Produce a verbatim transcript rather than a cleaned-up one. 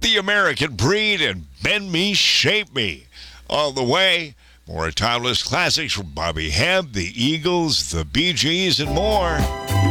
The American Breed, and Bend Me, Shape Me. On the way, more timeless classics from Bobby Hebb, the Eagles, the Bee Gees, and more.